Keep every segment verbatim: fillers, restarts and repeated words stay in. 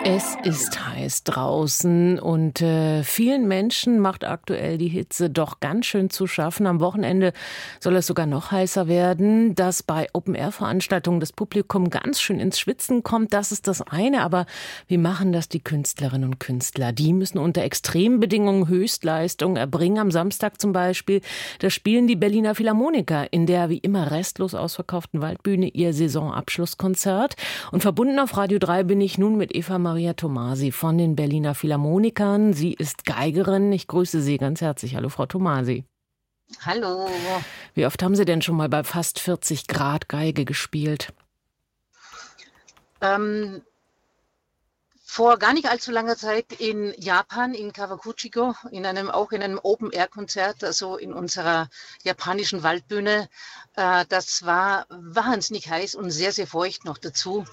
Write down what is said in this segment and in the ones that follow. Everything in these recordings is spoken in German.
Es ist heiß draußen und äh, vielen Menschen macht aktuell die Hitze doch ganz schön zu schaffen. Am Wochenende soll es sogar noch heißer werden. Dass bei Open-Air-Veranstaltungen das Publikum ganz schön ins Schwitzen kommt, das ist das eine. Aber wie machen das die Künstlerinnen und Künstler? Die müssen unter Extrembedingungen Höchstleistung erbringen. Am Samstag zum Beispiel, da spielen die Berliner Philharmoniker in der wie immer restlos ausverkauften Waldbühne ihr Saisonabschlusskonzert. Und verbunden auf Radio drei bin ich nun mit Eva Maria Tomasi von den Berliner Philharmonikern. Sie ist Geigerin. Ich grüße Sie ganz herzlich. Hallo, Frau Tomasi. Hallo. Wie oft haben Sie denn schon mal bei fast vierzig Grad Geige gespielt? Ähm, vor gar nicht allzu langer Zeit in Japan, in Kawaguchiko, in einem, auch in einem Open-Air-Konzert, also in unserer japanischen Waldbühne. Äh, das war wahnsinnig heiß und sehr, sehr feucht noch dazu.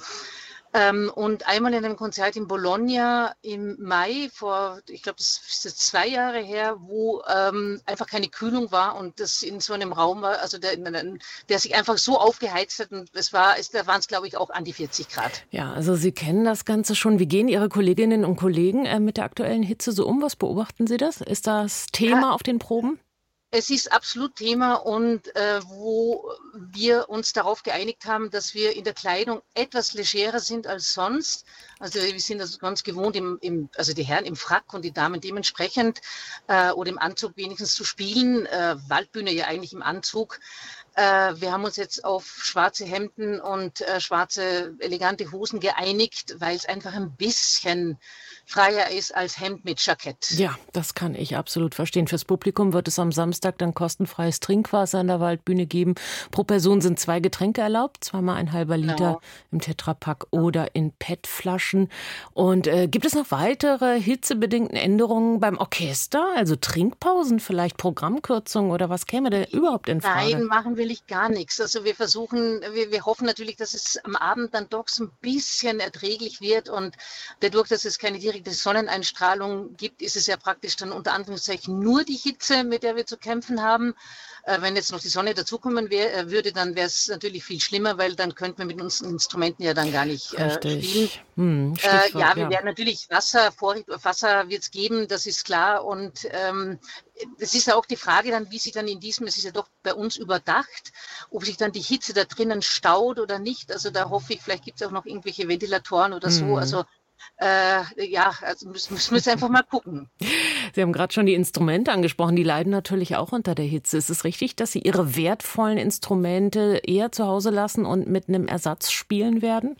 Ähm, und einmal in einem Konzert in Bologna im Mai, vor, ich glaube, das ist jetzt zwei Jahre her, wo ähm, einfach keine Kühlung war und das in so einem Raum war, also der, der sich einfach so aufgeheizt hat und es war, es, da waren es, glaube ich, auch an die vierzig Grad. Ja, also Sie kennen das Ganze schon. Wie gehen Ihre Kolleginnen und Kollegen äh, mit der aktuellen Hitze so um? Was beobachten Sie das? Ist das Thema Ja. auf den Proben? Es ist absolut Thema und äh, wo wir uns darauf geeinigt haben, dass wir in der Kleidung etwas legerer sind als sonst. Also wir sind das ganz gewohnt, im, im, also die Herren im Frack und die Damen dementsprechend äh, oder im Anzug wenigstens zu spielen. Äh, Waldbühne ja eigentlich im Anzug. Äh, wir haben uns jetzt auf schwarze Hemden und äh, schwarze elegante Hosen geeinigt, weil es einfach ein bisschen freier ist als Hemd mit Jackett. Ja, das kann ich absolut verstehen. Fürs Publikum wird es am Samstag dann kostenfreies Trinkwasser an der Waldbühne geben. Pro Person sind zwei Getränke erlaubt, zweimal ein halber Liter Genau. im Tetrapack oder in P E T-Flaschen. Und äh, gibt es noch weitere hitzebedingten Änderungen beim Orchester? Also Trinkpausen, vielleicht Programmkürzungen oder was käme denn überhaupt in Frage? Nein, machen will ich gar nichts. Also wir versuchen, wir, wir hoffen natürlich, dass es am Abend dann doch so ein bisschen erträglich wird und dadurch, dass es keine direkte Sonneneinstrahlung gibt, ist es ja praktisch dann unter Anführungszeichen nur die Hitze, mit der wir zu kämpfen haben. Äh, wenn jetzt noch die Sonne dazukommen wär, äh, würde, dann wäre es natürlich viel schlimmer, weil dann könnten wir mit unseren Instrumenten ja dann gar nicht äh, spielen. Hm, Äh, ja, wir ja. werden natürlich Wasser, Vorricht, Wasser wird es geben, das ist klar. Und ähm, es ist ja auch die Frage dann, wie sich dann in diesem, es ist ja doch bei uns überdacht, ob sich dann die Hitze da drinnen staut oder nicht. Also da hoffe ich, vielleicht gibt es auch noch irgendwelche Ventilatoren oder so. Hm. Also äh, ja, also müssen, müssen wir jetzt einfach mal gucken. Sie haben gerade schon die Instrumente angesprochen, die leiden natürlich auch unter der Hitze. Ist es richtig, dass Sie Ihre wertvollen Instrumente eher zu Hause lassen und mit einem Ersatz spielen werden?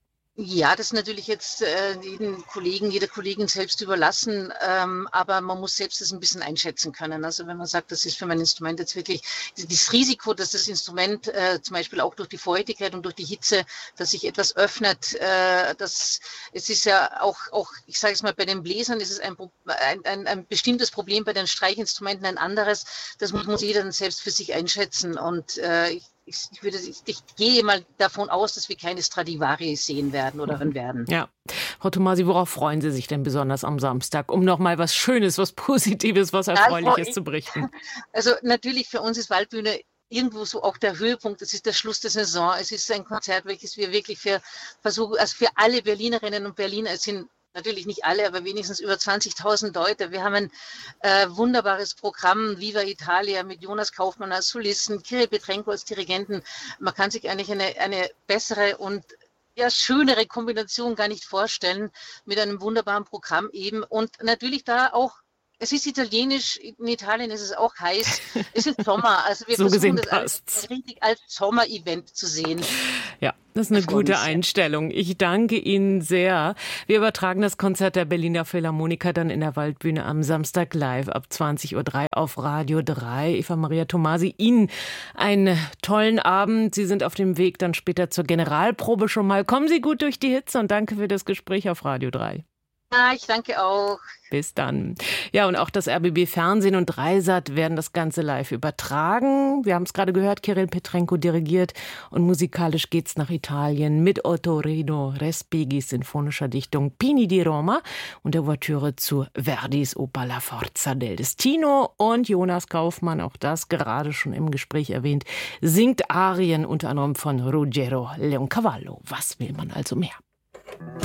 Ja, das ist natürlich jetzt äh, jedem Kollegen, jeder Kollegin selbst überlassen, ähm, aber man muss selbst das ein bisschen einschätzen können. Also wenn man sagt, das ist für mein Instrument jetzt wirklich das Risiko, dass das Instrument äh, zum Beispiel auch durch die Feuchtigkeit und durch die Hitze, dass sich etwas öffnet, äh, das, es ist ja auch, auch ich sage es mal, bei den Bläsern ist es ein, ein, ein, ein bestimmtes Problem, bei den Streichinstrumenten ein anderes. Das muss, muss jeder dann selbst für sich einschätzen und äh, ich Ich, ich, würde, ich, ich gehe mal davon aus, dass wir keine Stradivari sehen werden oder hören werden. Ja. Frau Tomasi, worauf freuen Sie sich denn besonders am Samstag, um nochmal was Schönes, was Positives, was Erfreuliches Also ich, zu berichten? Also natürlich für uns ist Waldbühne irgendwo so auch der Höhepunkt. Es ist der Schluss der Saison. Es ist ein Konzert, welches wir wirklich für versuchen, also für alle Berlinerinnen und Berliner, es sind natürlich nicht alle, aber wenigstens über zwanzigtausend Leute. Wir haben ein äh, wunderbares Programm, Viva Italia, mit Jonas Kaufmann als Solisten, Kirill Petrenko als Dirigenten. Man kann sich eigentlich eine, eine bessere und ja, schönere Kombination gar nicht vorstellen mit einem wunderbaren Programm eben. Und natürlich da auch, es ist italienisch, in Italien ist es auch heiß, es ist Sommer. Also wir So versuchen gesehen das als, richtig als Sommer-Event zu sehen. Ja, das ist eine gute Einstellung. Ich danke Ihnen sehr. Wir übertragen das Konzert der Berliner Philharmoniker dann in der Waldbühne am Samstag live ab zwanzig Uhr drei auf Radio drei. Eva Maria Tomasi, Ihnen einen tollen Abend. Sie sind auf dem Weg dann später zur Generalprobe schon mal. Kommen Sie gut durch die Hitze und danke für das Gespräch auf Radio drei. Ja, ich danke auch. Bis dann. Ja, und auch das R B B Fernsehen und Dreisat werden das Ganze live übertragen. Wir haben es gerade gehört, Kirill Petrenko dirigiert und musikalisch geht's nach Italien mit Ottorino Respighi sinfonischer Dichtung Pini di Roma und der Ouvertüre zu Verdis Oper La Forza del Destino. Und Jonas Kaufmann, auch das gerade schon im Gespräch erwähnt, singt Arien unter anderem von Ruggero Leoncavallo. Was will man also mehr?